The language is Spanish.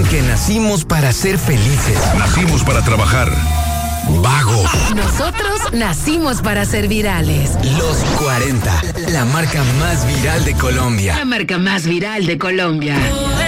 que nacimos para ser felices. Nacimos para trabajar. Vagos. Nosotros nacimos para ser virales. Los 40, la marca más viral de Colombia. La marca más viral de Colombia.